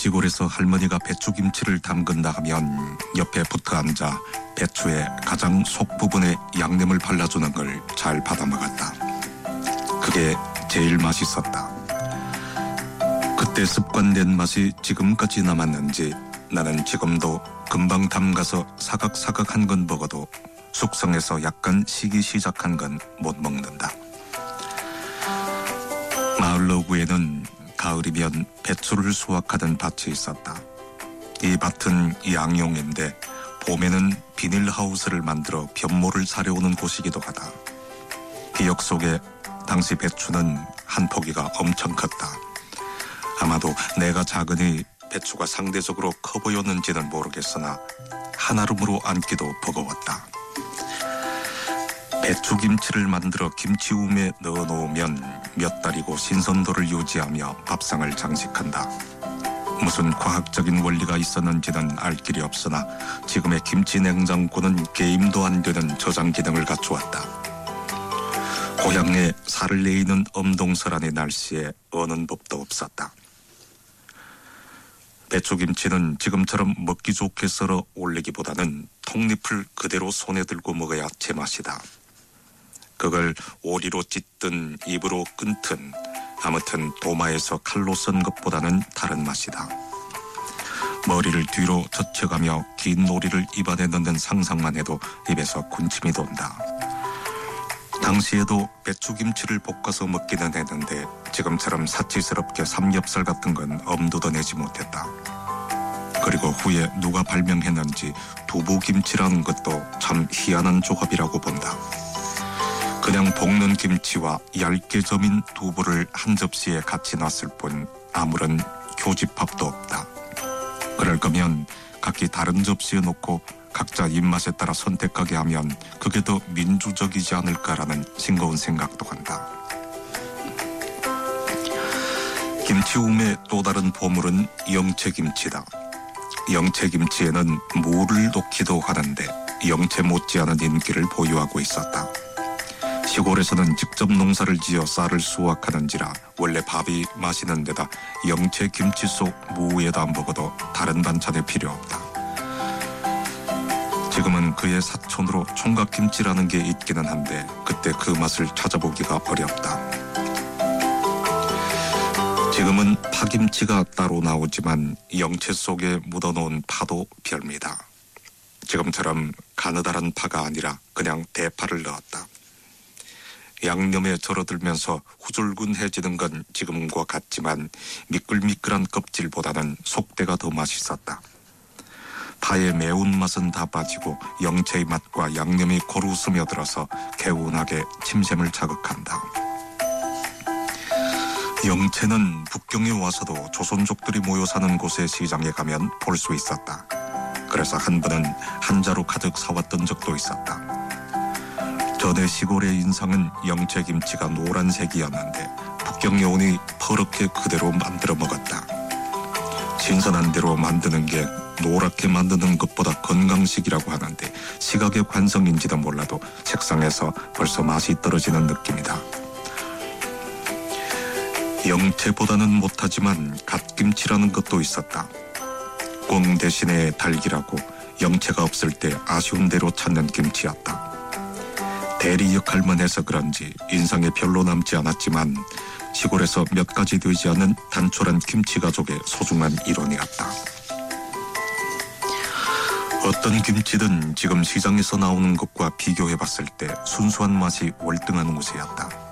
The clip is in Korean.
시골에서 할머니가 배추김치를 담근다 하면 옆에 붙어 앉아 배추의 가장 속 부분에 양념을 발라주는 걸 잘 받아먹었다. 그게 제일 맛있었다. 그때 습관된 맛이 지금까지 남았는지 나는 지금도 금방 담가서 사각사각 한 건 먹어도 숙성해서 약간 시기 시작한 건 못 먹는다. 마을 어구에는 가을이면 배추를 수확하던 밭이 있었다. 이 밭은 양용인데 봄에는 비닐하우스를 만들어 변모를 사려오는 곳이기도 하다. 기억 속에 당시 배추는 한 포기가 엄청 컸다. 아마도 내가 작으니 배추가 상대적으로 커 보였는지는 모르겠으나 한아름으로 앉기도 버거웠다. 배추김치를 만들어 김치움에 넣어놓으면 몇 달이고 신선도를 유지하며 밥상을 장식한다. 무슨 과학적인 원리가 있었는지는 알 길이 없으나 지금의 김치 냉장고는 게임도 안 되는 저장 기능을 갖추었다. 고향에 살을 내이는 엄동설한의 날씨에 어는 법도 없었다. 배추김치는 지금처럼 먹기 좋게 썰어 올리기보다는 통잎을 그대로 손에 들고 먹어야 제맛이다. 그걸 오리로 찢든 입으로 끊든 아무튼 도마에서 칼로 썬 것보다는 다른 맛이다. 머리를 뒤로 젖혀가며 긴 오리를 입안에 넣는 상상만 해도 입에서 군침이 돈다. 당시에도 배추김치를 볶아서 먹기는 했는데 지금처럼 사치스럽게 삼겹살 같은 건 엄두도 내지 못했다. 그리고 후에 누가 발명했는지 두부김치라는 것도 참 희한한 조합이라고 본다. 그냥 볶는 김치와 얇게 저민 두부를 한 접시에 같이 놨을 뿐 아무런 교집합도 없다. 그럴 거면 각기 다른 접시에 놓고 각자 입맛에 따라 선택하게 하면 그게 더 민주적이지 않을까라는 싱거운 생각도 한다. 김치움의 또 다른 보물은 영채김치다. 영채김치에는 무를 넣기도 하는데 영채 못지않은 인기를 보유하고 있었다. 시골에서는 직접 농사를 지어 쌀을 수확하는지라 원래 밥이 마시는 데다 영채 김치 속 무에다 먹어도 다른 반찬이 필요 없다. 지금은 그의 사촌으로 총각김치라는 게 있기는 한데 그때 그 맛을 찾아보기가 어렵다. 지금은 파김치가 따로 나오지만 영채 속에 묻어놓은 파도 별미다. 지금처럼 가느다란 파가 아니라 그냥 대파를 넣었다. 양념에 절어들면서 후줄근해지는 건 지금과 같지만 미끌미끌한 껍질보다는 속대가 더 맛있었다. 파의 매운맛은 다 빠지고 영채의 맛과 양념이 고루 스며들어서 개운하게 침샘을 자극한다. 영채는 북경에 와서도 조선족들이 모여 사는 곳의 시장에 가면 볼 수 있었다. 그래서 한 번은 한자루 가득 사왔던 적도 있었다. 전에 시골의 인상은 영채김치가 노란색이었는데 북경에 오니 퍼렇게 그대로 만들어 먹었다. 신선한 대로 만드는 게 노랗게 만드는 것보다 건강식이라고 하는데 시각의 관성인지도 몰라도 책상에서 벌써 맛이 떨어지는 느낌이다. 영채보다는 못하지만 갓김치라는 것도 있었다. 꽁 대신에 달기라고 영채가 없을 때 아쉬운 대로 찾는 김치였다. 대리 역할만 해서 그런지 인상에 별로 남지 않았지만 시골에서 몇 가지 되지 않은 단촐한 김치 가족의 소중한 일원이었다. 어떤 김치든 지금 시장에서 나오는 것과 비교해봤을 때 순수한 맛이 월등한 우세였다.